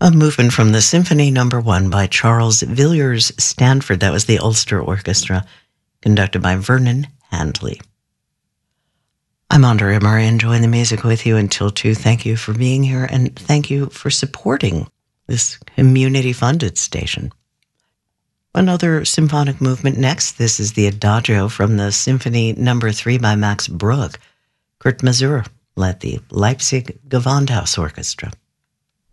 A movement from the Symphony Number 1 by Charles Villiers Stanford. That was the Ulster Orchestra, conducted by Vernon Handley. I'm Andrea Murray, enjoying the music with you until 2. Thank you for being here, and thank you for supporting this community-funded station. Another symphonic movement next. This is the Adagio from the Symphony Number 3 by Max Bruch. Kurt Masur led the Leipzig Gewandhaus Orchestra.